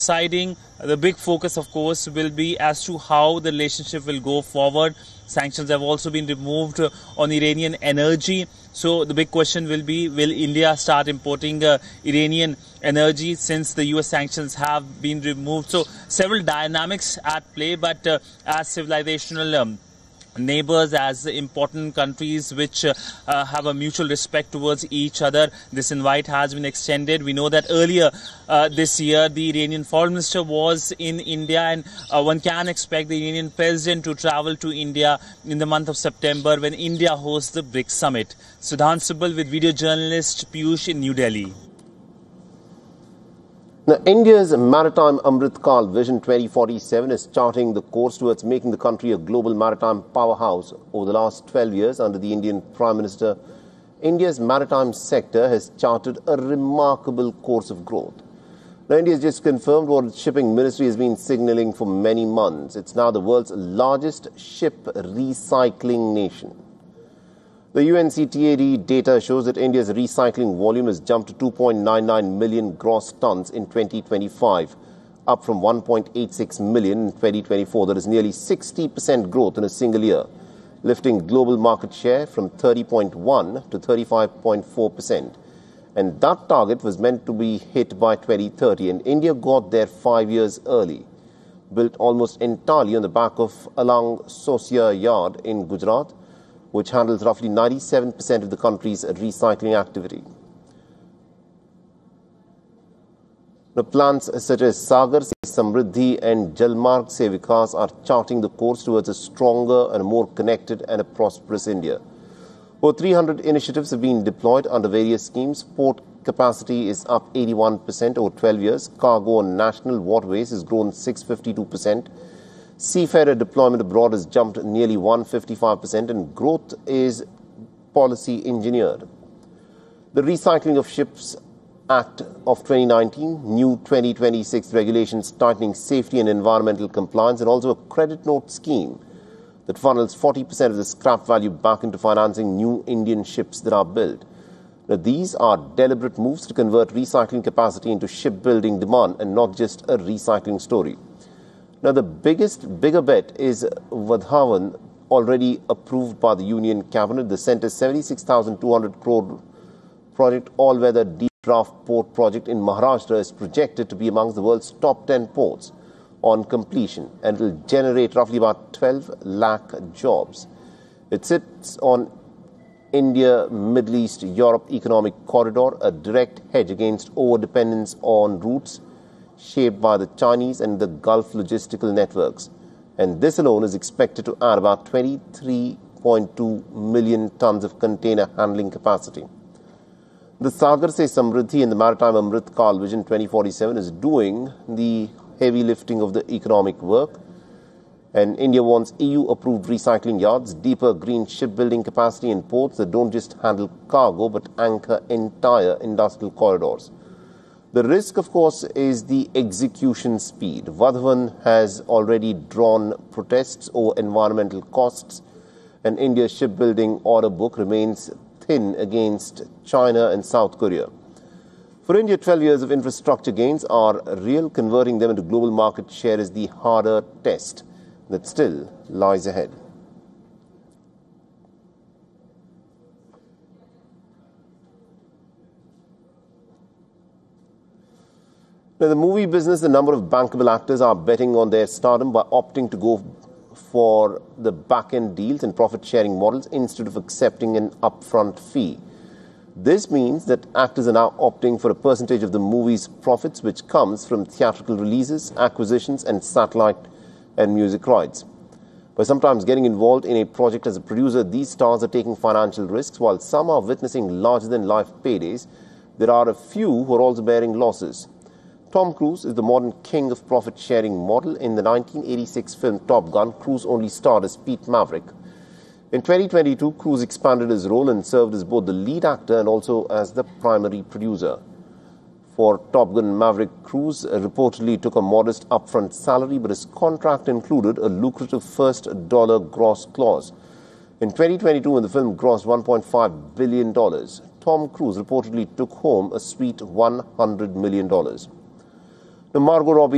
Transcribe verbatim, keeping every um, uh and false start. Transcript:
deciding. The big focus, of course, will be as to how the relationship will go forward. Sanctions have also been removed on Iranian energy. So the big question will be, will India start importing uh, Iranian energy since the U S sanctions have been removed? So several dynamics at play, but uh, as civilizational um, neighbors, as important countries which uh, uh, have a mutual respect towards each other, this invite has been extended. We know that earlier uh, this year the Iranian foreign minister was in India, and uh, one can expect the Iranian president to travel to India in the month of September when India hosts the BRICS summit. Sudhan Subal with video journalist Piyush in New Delhi. Now, India's Maritime Amrit Kal Vision twenty forty-seven is charting the course towards making the country a global maritime powerhouse. Over the last twelve years, under the Indian Prime Minister, India's maritime sector has charted a remarkable course of growth. Now, India has just confirmed what its shipping ministry has been signalling for many months. It's now the world's largest ship recycling nation. The U N C T A D data shows that India's recycling volume has jumped to two point nine nine million gross tons in twenty twenty-five, up from one point eight six million in twenty twenty-four. That is nearly sixty percent growth in a single year, lifting global market share from thirty point one to thirty-five point four percent. And that target was meant to be hit by twenty thirty, and India got there five years early. Built almost entirely on the back of Alang Sosia Yard in Gujarat, which handles roughly ninety-seven percent of the country's recycling activity. The plants such as Sagar Se Samriddhi and Jalmarg Se Vikas are charting the course towards a stronger and a more connected and a prosperous India. Over three hundred initiatives have been deployed under various schemes. Port capacity is up eighty-one percent over twelve years. Cargo on national waterways has grown six hundred fifty-two percent. Seafarer deployment abroad has jumped nearly one hundred fifty-five percent, and growth is policy engineered. The Recycling of Ships Act of twenty nineteen, new twenty twenty-six regulations tightening safety and environmental compliance, and also a credit note scheme that funnels forty percent of the scrap value back into financing new Indian ships that are built. Now, these are deliberate moves to convert recycling capacity into shipbuilding demand and not just a recycling story. Now, the biggest, bigger bet is Vadhavan, already approved by the Union Cabinet. The centre's seventy-six thousand two hundred crore project, all-weather deep draft port project in Maharashtra, is projected to be amongst the world's top ten ports on completion, and it will generate roughly about twelve lakh jobs. It sits on India, Middle East, Europe economic corridor, a direct hedge against over-dependence on routes shaped by the Chinese and the Gulf logistical networks. And this alone is expected to add about twenty-three point two million tons of container handling capacity. The Sagar Se Samriddhi and the Maritime Amrit Kal Vision twenty forty-seven is doing the heavy lifting of the economic work. And India wants E U-approved recycling yards, deeper green shipbuilding capacity in ports that don't just handle cargo but anchor entire industrial corridors. The risk, of course, is the execution speed. Vadhavan has already drawn protests over environmental costs, and India's shipbuilding order book remains thin against China and South Korea. For India, twelve years of infrastructure gains are real. Converting them into global market share is the harder test that still lies ahead. Now, the movie business, the number of bankable actors are betting on their stardom by opting to go for the back-end deals and profit-sharing models instead of accepting an upfront fee. This means that actors are now opting for a percentage of the movie's profits, which comes from theatrical releases, acquisitions, and satellite and music rights. By sometimes getting involved in a project as a producer, these stars are taking financial risks. While some are witnessing larger-than-life paydays, there are a few who are also bearing losses. Tom Cruise is the modern king of profit-sharing model. In the nineteen eighty-six film Top Gun, Cruise only starred as Pete Maverick. In twenty twenty-two, Cruise expanded his role and served as both the lead actor and also as the primary producer. For Top Gun Maverick, Cruise reportedly took a modest upfront salary, but his contract included a lucrative first dollar gross clause. In twenty twenty-two, when the film grossed one point five billion dollars, Tom Cruise reportedly took home a sweet one hundred million dollars. Now, Margot Robbie